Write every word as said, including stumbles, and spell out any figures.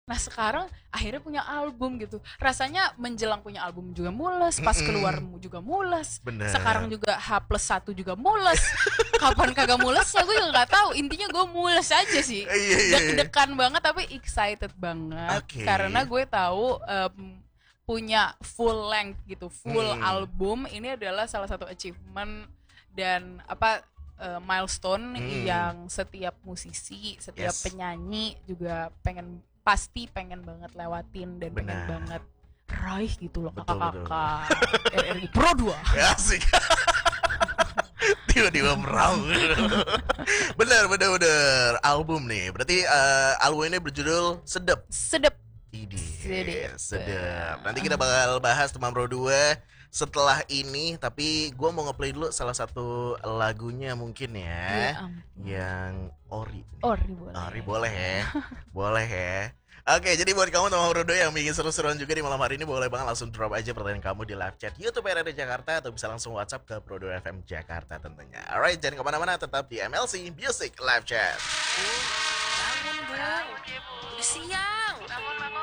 Nah sekarang akhirnya punya album gitu. Rasanya menjelang punya album juga mules, pas keluar juga mules. Bener. Sekarang juga H plus satu juga mules. Kapan kagak mulesnya gue juga nggak tahu. Intinya gue mules aja sih. Iya, iya, iya. Deg-degan banget tapi excited banget. Oke. Karena gue tahu em, punya full length gitu, full Hmm. album. Ini adalah salah satu achievement dan apa uh, milestone Hmm. yang setiap musisi, setiap Yes. penyanyi juga pengen, pasti pengen banget lewatin dan pengen Benar. banget raih gitu loh Betul, kakak-kakak R R I Pro dua. Ya, asik. Tiba-tiba merau. Bener, bener, bener. Album nih. Berarti eh, album ini berjudul Sedep. Sedep. Idi, Sedep. sedep. Nanti kita bakal bahas Teman Pro dua setelah ini, tapi gue mau ngeplay dulu salah satu lagunya mungkin Ya ya, ampun. yang Ori. Ori boleh. Ori boleh ya, boleh ya. Oke, jadi buat kamu Teman Pro dua yang bikin seru-seruan juga di malam hari ini, boleh banget langsung drop aja pertanyaan kamu di live chat YouTube R R D Jakarta atau bisa langsung WhatsApp ke Pro dua F M Jakarta tentunya. Alright, jangan kemana-mana, tetap di M L C Music Live Chat. Bangun, Bu. Udah siang. Bangun, bangun.